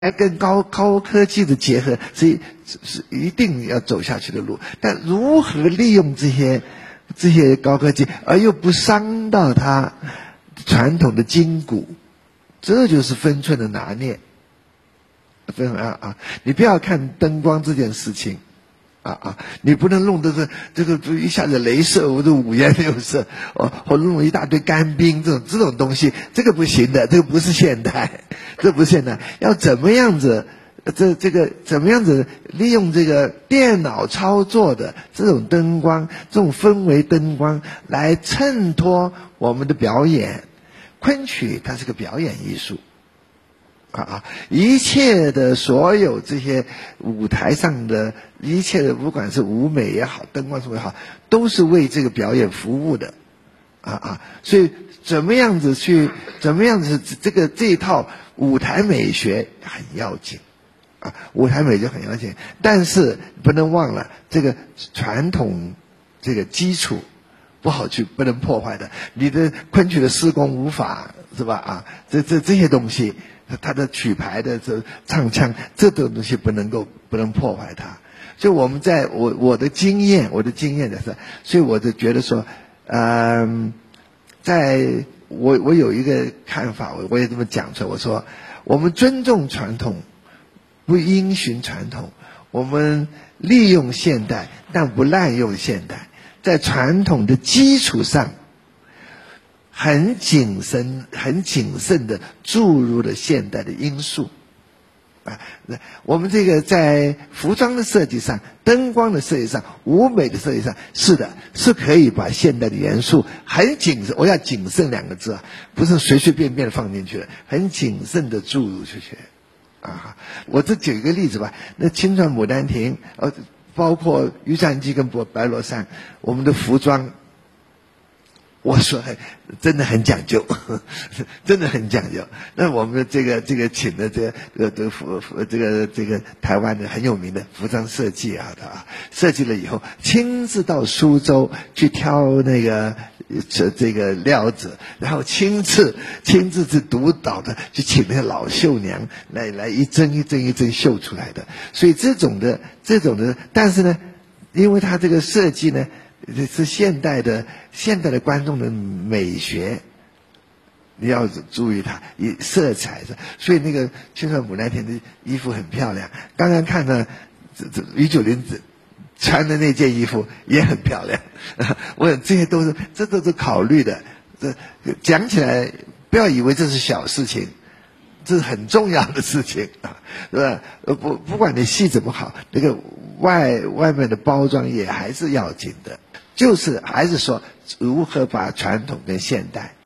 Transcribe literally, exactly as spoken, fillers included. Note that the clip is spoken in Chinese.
来跟高高科技的结合是是一定要走下去的路，但如何利用这些这些高科技，而又不伤到它传统的筋骨，这就是分寸的拿捏。分啊啊！你不要看灯光这件事情，啊啊！你不能弄的是这个一下子镭射，或者五颜六色，哦，或者弄一大堆干冰这种这种东西，这个不行的，这个不是现代，这不是现代。要怎么样子？这这个怎么样子利用这个电脑操作的这种灯光，这种氛围灯光来衬托我们的表演？昆曲它是个表演艺术。啊啊！一切的所有这些舞台上的一切的，不管是舞美也好，灯光什么也好，都是为这个表演服务的，啊啊！所以怎么样子去，怎么样子这个这一套舞台美学很要紧，啊，舞台美学很要紧，但是不能忘了这个传统这个基础不好去，不能破坏的。你的昆曲的施工舞法是吧？啊，这这这些东西。他的曲牌的这唱腔，这种东西不能够不能破坏它。所以我们在我我的经验，我的经验的是，所以我就觉得说，嗯，在我我有一个看法，我我也这么讲出来，我说我们尊重传统，不因循传统，我们利用现代，但不滥用现代，在传统的基础上。很谨慎、很谨慎的注入了现代的因素，啊，我们这个在服装的设计上、灯光的设计上、舞美的设计上，是的，是可以把现代的元素很谨慎，我要谨慎两个字啊，不是随随便便的放进去的，很谨慎的注入出去，啊，我这举一个例子吧，那青川牡丹亭，呃，包括玉簪记跟白罗衫，我们的服装。我说真的很讲究，真的很讲究。那我们这个这个请的这个这个服这个这个台湾的很有名的服装设计啊，啊，设计了以后，亲自到苏州去挑那个这这个料子，然后亲自亲自是督导的，去请那个老绣娘来来一针一针一针绣出来的。所以这种的这种的，但是呢，因为它这个设计呢。是现代的现代的观众的美学，你要注意它，以色彩的，所以那个青川牡丹亭的衣服很漂亮。刚刚看到这这于九龄穿的那件衣服也很漂亮，我想这些都是这都是考虑的。这讲起来不要以为这是小事情，这是很重要的事情啊，是吧？不不管你戏怎么好，那个外外面的包装也还是要紧的。就是还是说如何把传统跟现代